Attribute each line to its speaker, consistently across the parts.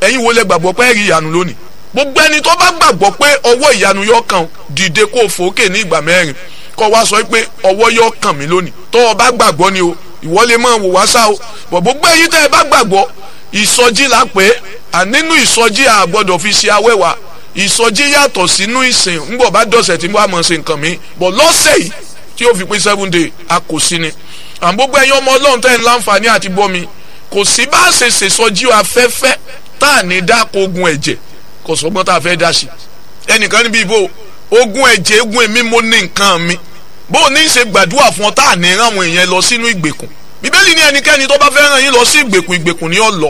Speaker 1: ẹ̀yin wo lẹ gbàgbọ́ pé ẹ rí ìyanu lónìí? Gbogbo ẹni tó bá gbàgbọ́ pé ọwọ́ ìyanu yóò kàn, dìde kó fòókè ní ìgbà mẹ́rin kó wá sọ pé ọwọ́ yóò kàn mí lónìí. tó o bá gbàgbọ́ ni o, ìwọ lè máa wò wá sá o, bọ̀ gbogbo ẹ̀yin tẹ́ ẹ bá gbàgbọ́, ìsọjí la pé nínú ìsọjí a gbọ́dọ̀ fi ṣe awẹ́wà. Ìsọjí yàtọ̀ sínú ìsìn, ńgbọ̀ bá dọ̀sẹ̀ tí wọ́n á mọ̀ ṣe nǹkan mi, bọ̀ lọ́sẹ̀ yìí tí ó fi pé 7 days a kò sí ni. Gbogbo ẹ̀yin ọmọ Ọlọ́run tẹ́ ń láǹfààní àti gbọ́ mi, kò sí bá a ṣe ṣèsọjí afẹ́fẹ́ tá à ní dáko ogun ẹ̀jẹ̀, kò sọ́gbọ́n tá a fẹ́ dá sí. Ẹnìkan níbi ìbò ogun ẹ̀jẹ̀, ogun èmi mo ní nǹkan mi, bó o ní í ṣe gbàdúrà fún ọ tá à ní rán àwọn èèyàn lọ sínú ìgbèkùn. Bíbélì ní ẹnikẹ́ni tó bá fẹ́ rán yín lọ sí ìgbèkùn, ìgbèkùn ni ó lọ.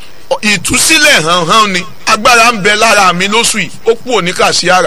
Speaker 1: Ìtúsílẹ̀ hàn ni agbára ń bẹ lára mi lóṣù yìí, ó kú òní kàṣíàrà,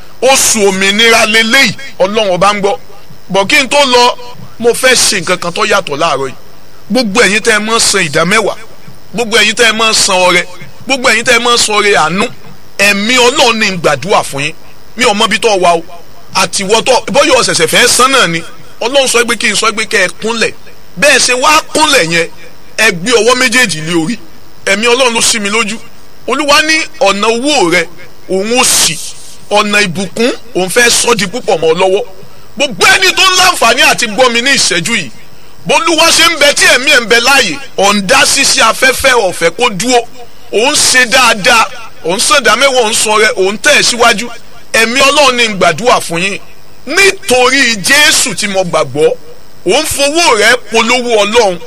Speaker 1: oṣù òmìnira lélẹ́yìí, Ọlọ́run ọba ń gbọ́. Bọ̀ kí n tó lọ, mo fẹ́ ṣe nǹkan kan tó yàtọ̀ láàárọ̀ yìí. Gbogbo ẹ̀yin tẹ́ ẹ máa san ìdámẹ́wàá, gbogbo ẹ̀yin tẹ́ ẹ máa san ọrẹ, gbogbo ẹ̀yin tẹ́ ẹ máa san ọrẹ àánú, ẹ̀mí Ọlọ́run ní gbàdúrà fún yín. Mi ò mọ bí tó wà o, àtiwọ́ tó bọ́yọ̀ ọ̀sẹ̀sẹ̀ fẹ́ san náà ni. Ọlọ́run sọ pé kí n sọ pé kẹ́ ẹ kúnlẹ̀, bẹ́ẹ̀ ṣe wá kúnlẹ̀ yẹn, ẹ gbé ọwọ́ méjèèjì lé orí. Ẹ̀mí Ọlọ́run ló sí mi lójú. Olúwa ní ọ̀nà owó rẹ òun ó ṣí, ọ̀nà ìbùkún òun fẹ́ sọ di púpọ̀ mọ́ ọ lọ́wọ́. Gbogbo ẹni tó ń láǹfààní àti gbọ́ mi ní ìṣẹ́jú yìí, bólúwa ṣe ń bẹ tí ẹ̀mí ẹ̀ ń bẹ láàyè, ọ̀ǹda ṣíṣe afẹ́fẹ́ ọ̀fẹ́ kó dúró, òun ṣe dáadáa, òun sàndá mẹ́wàá, òun sọ rẹ, òun tẹ̀ síwájú. Ẹ̀mí Ọlọ́run ní gbàdúrà fún yín nítorí Jésù tí mo gbàgbọ́, òun fowó rẹ polówó Ọlọ́run,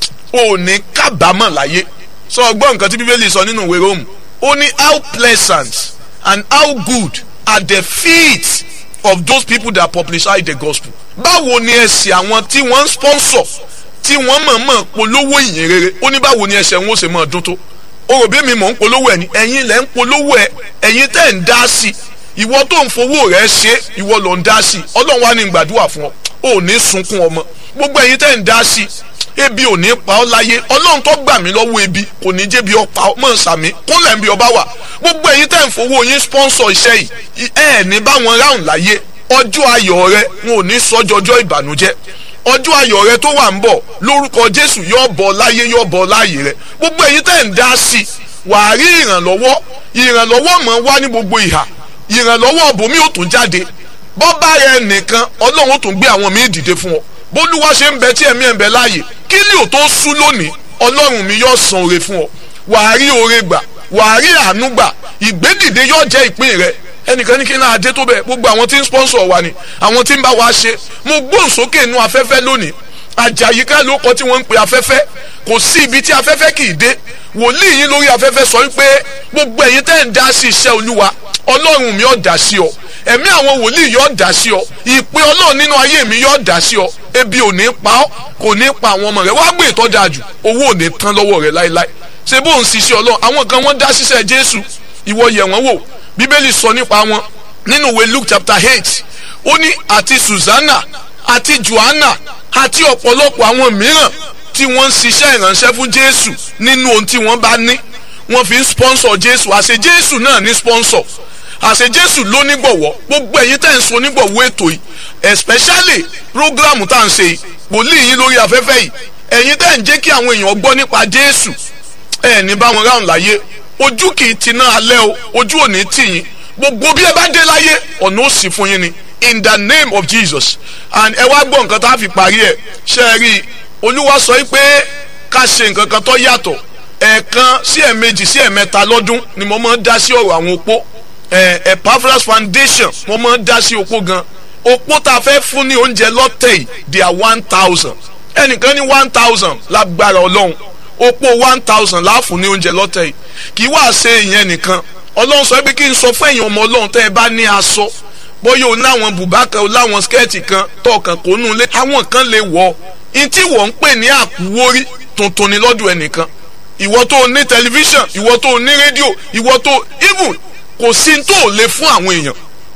Speaker 1: ò ní kábàámọ̀ láyé. Sọ ọgbọ́n nǹkan tí Bíbélì sọ nínú ìwé Róòmù, ó ní how pleasant and how good are the feet of those people that publicize the gospel. Báwo ni ẹsẹ̀ àwọn tí wọ́n ń sponsor, tí wọ́n mọ̀ọ́mọ̀ polówó ìyìn rere, ó ní báwo ni ẹsẹ̀ wọn ó ṣe máa dún tó. O rò bí mi mọ̀ ń polówó ẹ̀ ni, ẹ̀yin lẹ̀ ń polówó ẹ̀, ẹ̀yin tẹ̀ ń dá sí i, ìwọ tó ń fowó rẹ̀ ṣe, ìwọ ló ń dá sí i. Ọlọ́run wá ní gbàdúrà fún ọ, ò ní sunkún ọmọ. Gbogbo ẹ̀yin tẹ̀ ń dá sí i, ebi ò ní pa ọ́ láyé. Ọlọ́run tó gbà mí lọ́wọ́ ebi kò ní jẹ́ bí ọ pa ọ́, mọ̀ sàmí kúnlẹ̀ ń bí ọba wà. Gbogbo ẹ̀yin tẹ̀ ń fowó yín sponsor iṣẹ́ yìí, ẹ̀ ní bá wọn ráhùn láyé. Ọjọ́ ayọ̀ rẹ wọn ò ní sọ́jọ́jọ́ ìbànújẹ́. Ọjọ́ ayọ̀ rẹ tó wà ń bọ̀ lórúkọ Jésù yóò bọ̀ láyé, yóò bọ̀ láàyè rẹ. Gbogbo ẹ̀yin tẹ̀ ń dá sí i, wàá rí ìrànlọ́wọ́. Ìrànlọ́wọ́ mọ̀ wá ní gbogbo ìhà. Ìrànlọ́wọ́ ọ̀bùnmí ò tún jáde. Bọ́bá rẹ nìkan Ọlọ́run ó tún gbé àwọn míì dìde fún ọ. Bólúwa ṣe ń bẹ tí ẹ̀mí ẹ̀ ń bẹ láàyè, kí ni ò tó sú lónìí, Ọlọ́run mi yóò san oore fún ọ. Wàá rí oore gbà, wàá rí àánú gbà, ìgbédìde yóò jẹ́ ìpín rẹ. Ẹnìkan ní kí n náà dé tó bẹ́ẹ̀, gbogbo àwọn tí ń sponsor wa ni, àwọn tí ń bá wa ṣe. Mo gbóhùn sókè inú afẹ́fẹ́ lónìí, Àjàyíká ló kọ tí wọ́n ń pe afẹ́fẹ́, kò sí ibi tí afẹ́fẹ́ kì í dé. Wòlíì yín lórí afẹ́fẹ́ sọ wípé gbogbo ẹ̀yin tẹ́ ń dá sí iṣẹ́ Olúwa, Ọlọ́run mi yóò dá sí ọ, ẹ̀mí àwọn wòlíì yóò dá sí ọ, ìpè Ọlọ́run nínú ayé mi yóò dá sí ọ. Ebi ò ní pa ọ́, kò ní pa àwọn ọmọ rẹ. Wá gbé ìtọ́jà jù, owó ò ní tán lọ́wọ́ rẹ láéláé. Ṣé bó ń ṣiṣẹ́ Ọlọ́run? Àwọn kan wọ́n dá ṣiṣẹ́ Jésù, ìwọ yẹ̀ wọ́n wò. Bíbélì sọ nípa wọn nínú ìwé Luke chapter 8, ó ní àti Susanna àti Joanna àti ọ̀pọ̀lọpọ̀ àwọn mìíràn tí wọ́n ń ṣiṣẹ́ ìránṣẹ́ fún Jésù nínú ohun tí wọ́n bá ní, wọ́n fi ń sponsor Jésù. Àṣẹ Jésù náà ní sponsor, àṣẹ Jésù ló nígbọ̀wọ́. Gbogbo ẹ̀yin tẹ́ ń so nígbọ̀wọ́ ètò yìí, especially program tá à ń ṣe yìí, wòlíì yín lórí afẹ́fẹ́ yìí, ẹ̀yin tẹ́ ń jẹ́ kí àwọn èèyàn gbọ́ nípa Jésù, ẹ̀ ní bá wọn ráhùn láyé. Ojú kì í ti ná alẹ́ o, ojú ò ní tì yín. Gbogbo bí ẹ bá dé láyé, ọ̀nà ó sì fún yín ni, in the name of Jesus. And ẹ wá gbọ́ nǹkan tá a fi parí ẹ̀. Ṣé ẹ rí i? Olúwa sọ pé ká ṣe nǹkan kan tó yàtọ̀. Ẹ̀ẹ̀kan sí ẹ̀ẹ̀mejì sí ẹ̀ẹ̀mẹ́ta lọ́dún ni mo máa ń dá sí ọ̀rọ̀ àwọn opó. Epaphras Foundation mo máa ń dá sí opó gan. Opó tá a fẹ́ fún ní oúnjẹ lọ́tẹ̀ yìí, they are 1,000. Ẹnìkan ní 1,000 lágbára Ọlọ́run. Opó 1,000 láàfún ní oúnjẹ lọ́tẹ̀ yìí. Kì í wá ṣe ìyẹn nìkan. Ọlọ́run sọ pé kí n sọ fún ẹ̀yin ọmọ Ọlọ́run tẹ́ ẹ bá ní aṣọ, bóyá o láwọn bùbá kan, o láwọn skẹ́ẹ̀tì kan tọkàn kò nù lé, àwọn kan lè wọ̀. Ntí wọ́n ń pè ní àkúwórí tuntun ni lọ́dọ̀ ẹnìkan. Ìwọ tó ní tẹlifíṣàn, ìwọ tó ní rédíò, ìwọ tó even kò sí tó lè fún àwọn èèyàn.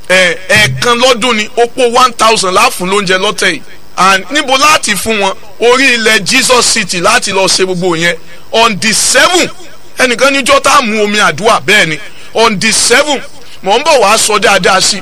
Speaker 1: Ẹ̀ẹ̀kan lọ́dún ni opó 1,000 láàfún lóúnjẹ lọ́tẹ̀ yìí. And níbo láti fún wọn? Orí ilẹ̀ Jesus City láti lọ ṣe gbogbo yẹn on the 7th. Ẹnìkan níjọ́ tá a mú omi àdúrà, bẹ́ẹ̀ ni on the 7th mọ̀ ń bọ̀ wá sọ dáadáa sí.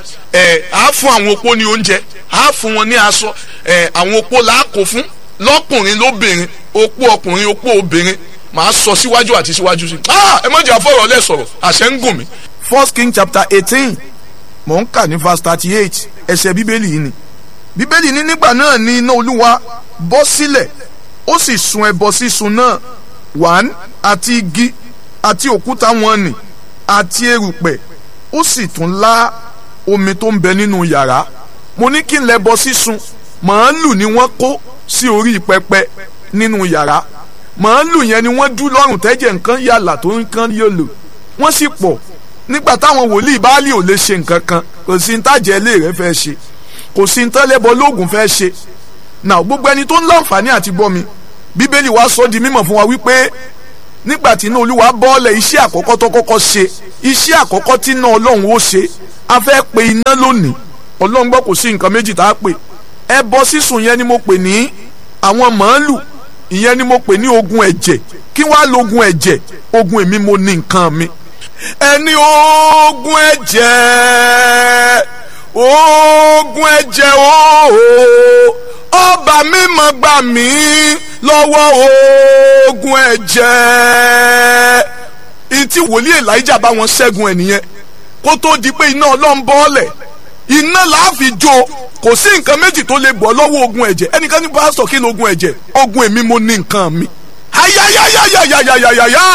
Speaker 1: Á fún àwọn opó ní oúnjẹ, á fún wọn ní aṣọ. Àwọn opó là á kó fún lọ́kùnrin lóbìnrin, opó ọkùnrin, opó obìnrin. màá sọ síwájú àti síwájú sí. ẹ má jẹ́ àfọ̀rọ̀ lẹ́ sọ̀rọ̀ àṣẹ ń gùn mí.
Speaker 2: 1 King chapter 18 mò ń kà ní verse 38 ẹsẹ̀ bíbélì yìí ni. bíbélì ní nígbà náà ni iná olúwa bọ́ sílẹ̀ ó sì sun ẹbọ sísun náà wàn àti igi àti òkúta wọn nì àti erùpẹ̀ ó sì tún lá omi tó ń bẹ nínú yàrá. mo ní kí n lẹbọ sísun màálù ni wọ́n kó sí orí pẹpẹ nínú yàrá. màálù yẹn ni wọ́n dú lọ́rùn tẹ́jẹ̀ nǹkan yàlà tó nǹkan yòlò wọ́n sì pọ̀. nígbà táwọn wòlíì Báálì ò lè ṣe nǹkan kan kò sí ntàjẹ́ ilé rẹ̀ fẹ́ ṣe kò sí ntẹ́lẹ́bọ lóògùn fẹ́ ṣe. náà gbogbo ẹni tó ń láǹfààní àti gbọ́ mi bíbélì wa sọ di mímọ̀ fún wa wípé nígbà tí iná olúwa bọ́ọ̀lẹ̀ iṣẹ́ àkọ́kọ́ tó kọ́kọ́ ṣe iṣẹ́ àkọ́kọ́ tí iná ọlọ́run ó ṣe a fẹ́ pe iná lónìí ọlọ́run gbọ́ kò sí nǹkan méjì tá a pè ẹbọ sísun yẹn ni mo pè ní àwọn màálù ìyẹn ni mo pè ní ogun ẹ̀jẹ̀ kí wàá lo ogun ẹ̀jẹ̀ ogun èmi mo ní nǹkan mi ẹni ogun ẹ̀jẹ̀ ogun ẹ̀jẹ̀ ooo ọba mímọ́ gbà mí lọ́wọ́ ogun ẹ̀jẹ̀ ìtí wòlíì Èlíjà bá wọn ṣẹ́gun ẹ̀ nìyẹn kó tó di pé iná ọlọ́run bọ́ọ̀lẹ̀ iná làá fi jó kò sí nǹkan méjì tó lè gbọ́ lọ́wọ́ ogun ẹ̀jẹ̀ ẹnìkan ní pásítọ̀ kí ló ogun ẹ̀jẹ̀ ogun èmi mo ní nǹkan mi ayayayayayayaya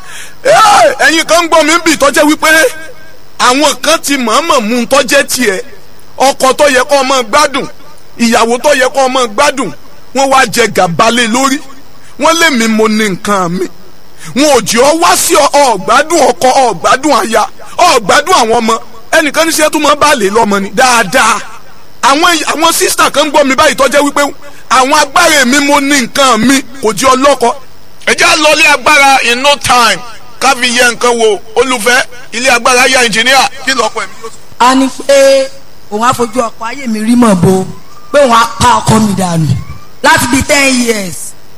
Speaker 2: ẹ̀yin kan ń gbọ́ mi ń bì tọ́jẹ́ wípé àwọn kan ti mọ̀ọ́mọ̀ mú un tọ́jẹ́ tiẹ̀ ọkọ tó yẹ kó máa gbádùn ìyàwó tó yẹ kó máa gbádùn wọ́n wá jẹ gàbálẹ̀ lórí wọ́n lé mi mo ní nǹkan mi wọn ò jẹ́ ọ wá sí ọ̀gbádùn ọkọ ọ̀gbádùn aya ọ̀gbádùn àwọn ọmọ ẹnìkan ní sẹ́tù mọ́ bá lè lọ́mọ ni dáadáa àwọn sísítà kan ń gbọ́ mi báyìí tọ́jẹ́ wípé àwọn agbára mi mo ní nǹkan mi kò jẹ́ ọlọ́kọ.
Speaker 1: ẹ jẹ́ àlọ́lé agbára in no time ká fi yẹ nǹkan wo olùfẹ́ ilé agbára ya ẹnjìníà kí lọ́kọ̀ ẹ̀mí ló sọ.
Speaker 3: a ní pé òun á fojú ọkọ ayé mi rí mọ̀ bo pé òun á pa ọkọ mi dànù láti bíi 10 years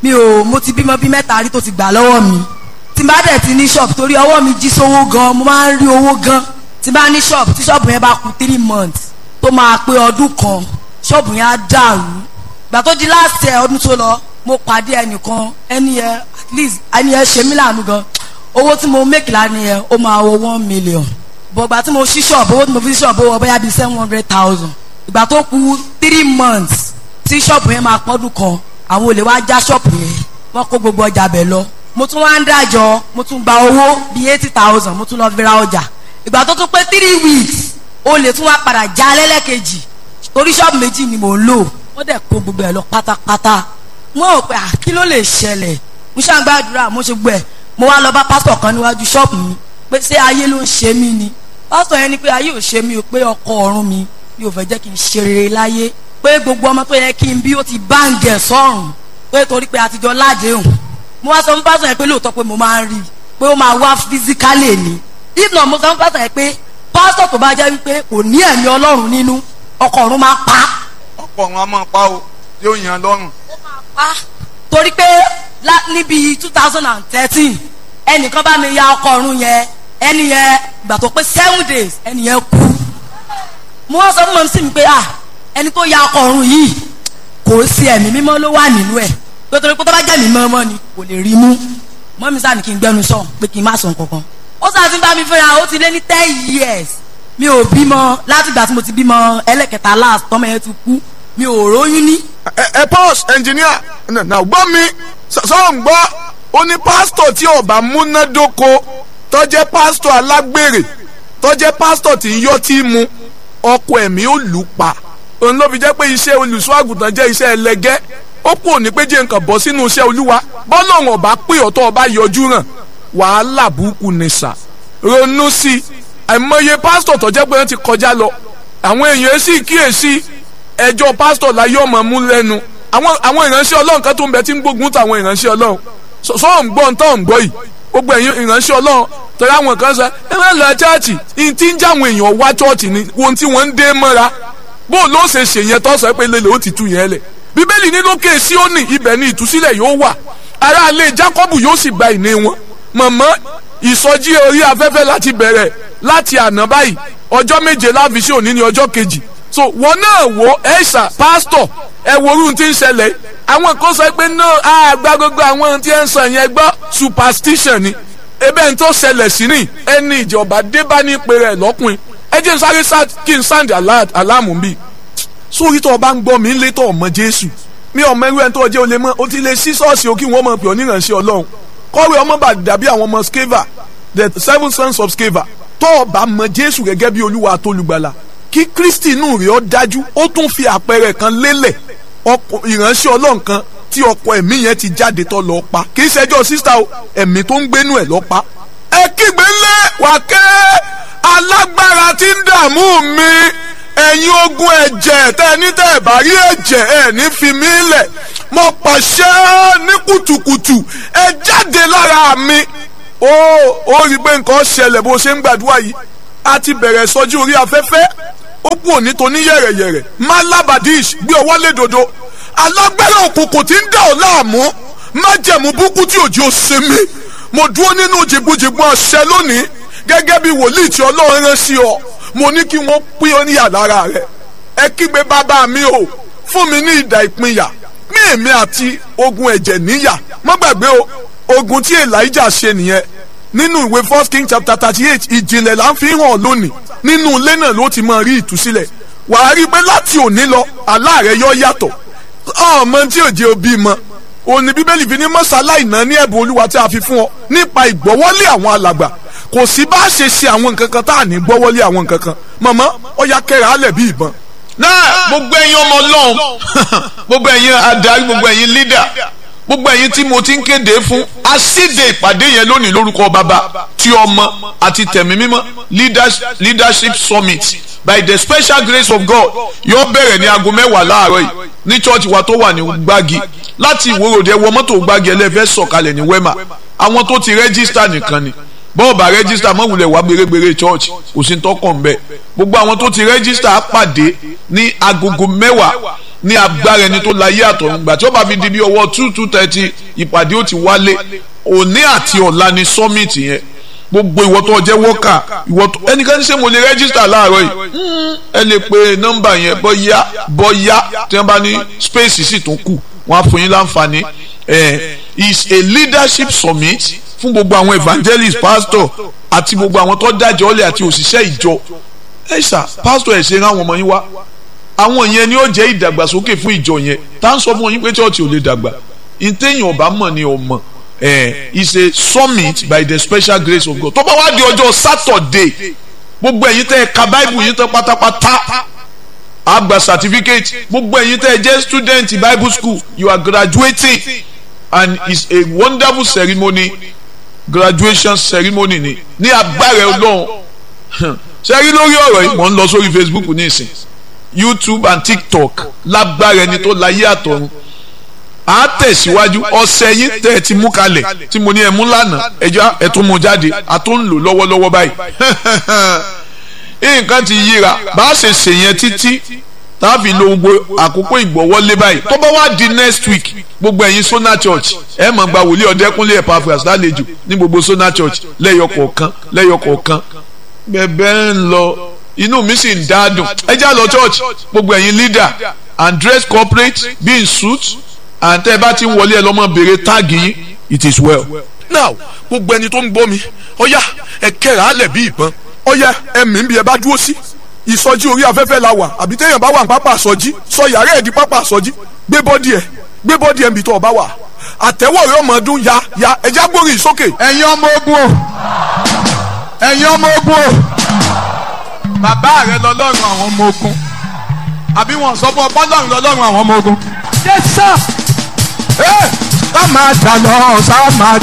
Speaker 3: mo ti bímọ bíi mẹ́ta rí tó ti gbà lọ́wọ́ mi tí n bá dẹ̀ ti ní ṣọ́ọ̀bù torí ọwọ́ mi jí sówó gan mo máa ń rí owó gan tí n bá ní ṣọ́ọ̀bù tí ṣọ́ọ̀bù yẹn bá kù 3 months tó máa pé ọdún kan ṣọ́ọ̀bù yẹn á dàrú ìgbà tó di last year ọdún tó lọ mo pàdé ẹnìkan ẹni yẹn at least ẹni yẹn ṣe mí láàánú gan owó tí mo make lánìí yẹn ó máa wọ 1 million bọ̀gbà tí mo ṣí ṣọ́ọ̀bù owó tí mo fi ṣí ṣọ́ọ̀bù owó bóyá bíi 700,000 ìgbà tó kù 3 months tí ṣọ́ọ̀bù yẹn máa pọ́dún kan àwọn olè wá já ṣọ́ọ̀bù yẹn wọ́n kó gbogbo ọjà bẹ̀ lọ mo tún wá ń dájọ́ mo tún gba owó bíi 80,000 mo tún lọ fi ra ọjà ìgbà tó tún pé 3 weeks olè tún wá padà já lẹ́lẹ́kejì torí ṣọ́ọ̀bù méjì ni mò ń lò wọ́n dẹ̀ kó gbogbo ẹ̀ lọ pátápátá wọ́n ò pé kí ló lè ṣẹlẹ̀ mo ṣàǹgbàdúrà mo ṣe gbọ́ ẹ̀ mo wá lọ bá pásítọ̀ kan níwájú ṣọ́ọ̀bù mi pé ṣé ayé ló ń ṣe mí ni pásítọ̀ yẹn ni pé ayé ò ṣe mí o pé ọkọ ọ̀run mi ò fẹ́ jẹ́ kí n ṣe rere láyé pé gbogbo ọmọ tó yẹ kí n bí ó ti báǹgẹ̀ sọ́run pé torí pé àtijọ́ ládéhùn mo wá sọ fún pásítọ̀ yẹn pé lóòótọ́ pé mo máa ń rí pé ó máa wá físíkálì ni if not mo sọ fún pásítọ̀ yẹn pé pásítọ̀ tó bá jẹ́ wípé kò ní ẹ̀mí ọlọ́run nínú ọkọ ọ̀run máa pa.
Speaker 1: ọkọ ọ̀run á máa pa o yóò yan lọ́rùn.
Speaker 3: ó máa pa torí pé níbi 2013 ẹnìkan bá mi ya ọkọ ọ̀run yẹn ẹni yẹn ìgbà tó pé 7 days ẹni yẹn kú mo wá sọ fún mọ̀ sí mi pé ẹni tó ya ọkọ ọ̀run yìí kò sí ẹ̀mí mímọ́ ló wà nínú ẹ̀ nítorí pé tó bá jẹ́ ẹ̀mí mímọ́ ni kò lè rí mú mọ́ mi sáà ní kí n gbẹ́nu sọ pé kí n má sọ nǹkankan ó sáà ti ń bá mi fẹ́ra ó ti lé ní 10 years mi ò bímọ láti ìgbà tí mo ti bímọ ẹlẹ́kẹta last tọ́mọ yẹn ti kú mi ò róyún ní.
Speaker 2: ẹ pause engineer náà gbọ́ mi sọ̀rọ̀ ń gbọ́ ó ní pásítọ̀ tí ọba múnádóko tó jẹ́ pásítọ̀ alágbèrè tó jẹ́ pásítọ̀ tí ń yọ́ tí mu ọkọ ẹ̀mí ó lù pa òun ló fi jẹ́ pé iṣẹ́ olùṣọ́ àgùntàn jẹ́ iṣẹ́ ẹlẹgẹ́ ó kù ní pé jẹ́ nǹkan bọ́ sínú iṣẹ́ olúwa bọ́lọ́run ọba pé ọ̀tọ̀ ọba yọjú ràn wàhálà burúkú ni sà ronú sí i àìmọye pásítọ̀ tó jẹ́ pé wọ́n ti kọjá lọ àwọn èèyàn sì kíyèsí ẹjọ́ pásítọ̀ láyé ọmọ mú lẹ́nu àwọn ìránṣẹ́ ọlọ́run kan tó ń bẹ tí ń gbógun táwọn ìránṣẹ́ ọlọ́run sọ́ọ̀ ń gbọ́ ń tọ́ ń gbọ́ yìí gbogbo ẹ̀yin ìránṣẹ́ ọlọ́run torí àwọn kan sọ ẹ má lọ chọ́ọ̀chì tí ń jáwọn èèyàn wá chọ́ọ̀chì ni ohun tí wọ́n ń dé mọ́ra bó ló ṣe ṣèyẹn tó sọ pé lélẹ̀ ó ti tú yẹn lẹ̀ bíbélì ní lókè Síónì ibẹ̀ ni ìtúsílẹ̀ yóò wà ará ilé Jákọ́bù yóò sì gba ìní wọn mọ̀mọ́ ìsọjí orí afẹ́fẹ́ láti bẹ̀rẹ̀ láti àná báyìí ọjọ́ 7 láfi sí òní ní ọjọ́ kejì so wọn náà wo ẹ̀ṣà pásítọ̀ ẹ worú tí ń ṣẹlẹ̀ àwọn kan sọ pé no àgbà gbogbo àwọn ohun tí ẹ ń sọ yẹn gbọ́ superstition ni ebe n tó ṣẹlẹ̀ sí ni ẹni ìjọba dé bá ní pé rẹ̀ lọ́kùnrin ẹ jẹ́ sáré kí n sáǹdì aláàmù bíi sórí tó o bá ń gbọ́ mi ń lé tó ọmọ Jésù mi ọmọ ẹrú ẹni tó jẹ́ o lè mọ o ti lè sí ṣọ́ọ̀ṣì o kí wọ́n mọ̀ pé onírànṣẹ́ Ọlọ́run kọ́wé ọmọ bá dàbí àwọn ọmọ Sceva the 7 sons of Sceva tó o bá mọ Jésù gẹ́gẹ́ bí Olúwa àtolùgbàlà kí Kristi inú rẹ̀ ó dájú ó tún fi àpẹẹrẹ kan lélẹ̀ ìránṣẹ́ Ọlọ́run kan tí ọkọ ẹ̀mí yẹn ti jáde tó lọ pa kì í ṣẹjọ́ sísá o ẹ̀mí tó ń gbénú ẹ̀ lọ pa. ẹ kígbe lé wákẹ́ alágbára tí ń dààmú mi ẹ̀yin ogun ẹ̀jẹ̀ tẹ́ ẹ ní tẹ́ ẹ bá rí ẹ̀jẹ̀ ẹ̀ ní fi mí lẹ̀ mo pàṣẹ ní kùtùkùtù ẹ jáde lára mi. ó rí pé nǹkan ṣẹlẹ̀ bó ṣe ń gbàdúrà yìí a ti bẹ̀rẹ̀ sọjú orí afẹ́fẹ́ ó kú òní tó ní yẹ̀rẹ̀yẹ̀rẹ̀ malabadish gbé ọwọ́ lé dodo alágbára òkùnkùn tí ń dà ọ́ láàmú májẹ̀mú búkú tí òjò ṣe mí mo dúró nínú jìgbìjìgbì àṣẹ lónìí gẹ́gẹ́ bí wòlíì tí Ọlọ́run rán sí ọ mo ní kí wọ́n pín ọ níyà lára rẹ ẹ kígbe bàbá mi o fún mi ní idà ìpínyà mí èmi àti ogun ẹ̀jẹ̀ níyà má gbàgbé o ogun tí Elijah ṣe nìyẹn nínú ìwé 1 King chapter 38 ìjìnlẹ̀ là ń fi hàn lónìí nínú ilé náà ló ti máa rí ìtúsílẹ̀ wàá rí i pé láti òní lọ àlá rẹ yọ yàtọ̀ ọmọ tí ò jẹ́ òbí mọ òní Bíbélì fi ní mọ́sálá ìná ní ẹ̀bùn Olúwa tí a fi fún ọ nípa ìgbọ́wọ́lé àwọn alàgbà kò sí bá a ṣe àwọn nǹkan kan tá à ní gbọ́wọ́lé àwọn nǹkan kan mọ̀mọ́ ọ̀ya kẹrẹ alẹ̀ bí ìbọn.
Speaker 1: náà gbogbo ẹ̀yin ọmọ Ọlọ́run gbogbo ẹ̀yin adarí gbogbo ẹ̀yin leader gbogbo ẹ̀yin tí mo ti ń kéde fún asíde ìpàdé yẹn lónìí lórúkọ bàbá tí ọmọ àti tẹ̀mí mímọ́ leadership summit by the special grace of God yóò bẹ̀rẹ̀ ní aago 10 láàárọ̀ yìí ní church wa tó wà ní Gbági láti ìwòròdé wọ mọ́tò Gbági ẹlẹ́fẹ́ sọ̀kalẹ̀ ní Wema àwọn tó ti rẹ́gísítà nìkan ni bọ́ọ̀bà rẹ́gísítà mọ̀wulẹ̀ wá gbèrègbèrè church kò sí tọkàn bẹ́ẹ̀ gbogbo àwọn tó ti rẹ́gísítà pàdé ní agogo 10 ní agbára ẹni tó láyé àtọ̀run gbà tí ó bá fi di bí ọwọ́ 2:30 ìpàdé ó ti wálé òní àti ọ̀la ni summit yẹn gbogbo ìwọ tó jẹ́ wọ́kà ìwọ tó ẹnikẹ́ni ṣe mo lè rẹ́gísítà láàárọ̀ yìí ẹ lè pe nọ́mbà yẹn bọ́yá tí wọ́n bá ní space sì tún kù wọ́n á fún yín láǹfààní is a leadership summit fún gbogbo àwọn evangelist pastor àti gbogbo àwọn tó dájọ́ ọ̀lẹ̀ àti òṣìṣẹ́ ìjọ ẹ ṣá pastor ẹ̀ ṣe rán àwọn ọmọ yín wá àwọn yẹn ni ó jẹ́ ìdàgbàsókè fún ìjọ yẹn tá ń sọ fún yín pé church ò lè dàgbà ìtẹ̀yìn ọ̀bá mọ̀ ni ọmọ is a summit by the special grace of God tó bá wá di ọjọ́ Saturday gbogbo ẹ̀yin tẹ́ ẹ ka bible yín tán pátápátá á gba certificate gbogbo ẹ̀yin tẹ́ ẹ jẹ́ student bible school you are graduating and it's a wonderful ceremony graduation ceremony ní agbára Ọlọ́run ṣẹ́rí lórí ọ̀rọ̀ yìí mò ń lọ sórí Facebook ní ìsìn YouTube and TikTok lágbára ẹni tó láyé àtọ̀run à á tẹ̀síwájú ọ̀sẹ̀ yín tẹ́ ẹ ti mú kalẹ̀ tí mo ní ẹ mú lánàá ẹjọ́ ẹ tún mú jáde a tún ń lò lọ́wọ́lọ́wọ́ báyìí nǹkan ti yíra bá a ṣe ṣèyẹn títí tá a fi lo gbogbo àkókò ìgbọ̀wọ́lé báyìí tó bá wá di next week gbogbo ẹ̀yin Sona Church ẹ máa gba wòlíì Ọ̀dẹ́kúnlé Epaphras lálejò ní gbogbo Sona Church lẹ́yọ kọ̀ọ̀kan bẹ́ẹ̀ ń lọ inú mi sì ń dáadùn ẹ já lọ church gbogbo ẹ̀yin leader and dress corporate be in suit and tẹ́ ẹ bá ti ń wọlé ẹ lọ́mọ béèrè táàgì yín it is well.
Speaker 2: now gbogbo ẹni tó ń gbọ́ mi ọ̀yá ẹ kẹ́ra á lẹ̀ bí ìbọn ọ̀yá ẹ̀mí bí ẹ bá dúró sí ìsọjí orí afẹ́fẹ́ la wà àbí téèyàn bá wà ní pápá àsọjí sọ yàrá ẹ̀ di pápá àsọjí gbé bọ́dì ẹ̀ níbi tó o bá wà àtẹ́wọ̀ rẹ̀ ọmọ ọdún ya ẹja gbórí ìsókè.
Speaker 4: ẹ̀yin ọmọ ogun o bàbá rẹ lọ́lọ́run àwọn ọmọ ogun àbí wọn sọ fún ọpọ lọ́run lọ́lọ́run àwọn ọmọ ogun.
Speaker 3: yes sir.
Speaker 4: ẹ ká máa jà lọ sá máa